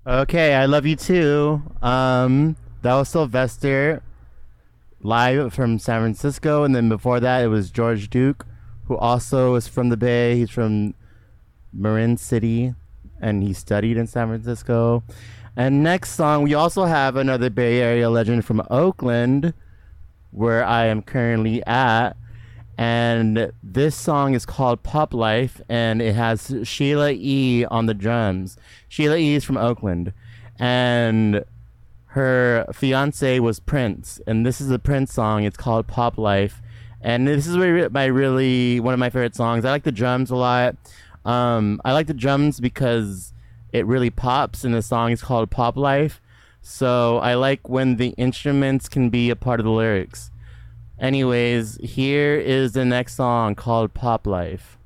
Okay, I love you too. That was Sylvester live from San Francisco, and then before that it was George Duke, who also is from the Bay. He's from Marin City, and he studied in San Francisco. And next song, we also have another Bay Area legend from Oakland, where I am currently at. And this song is called Pop Life, and it has Sheila E. on the drums. Sheila E. is from Oakland, and her fiance was Prince, and this is a Prince song. It's called Pop Life, and this is my really one of my favorite songs. I like the drums a lot. I like the drums because it really pops, and the song is called Pop Life. So I like when the instruments can be a part of the lyrics. Anyways, here is the next song called Pop Life.